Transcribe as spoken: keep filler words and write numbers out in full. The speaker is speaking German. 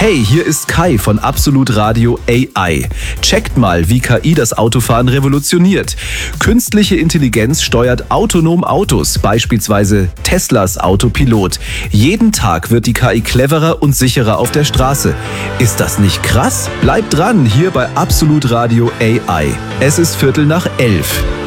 Hey, hier ist Kai von Absolut Radio A I. Checkt mal, wie K I das Autofahren revolutioniert. Künstliche Intelligenz steuert autonom Autos, beispielsweise Teslas Autopilot. Jeden Tag wird die K I cleverer und sicherer auf der Straße. Ist das nicht krass? Bleibt dran, hier bei Absolut Radio A I. Es ist Viertel nach elf.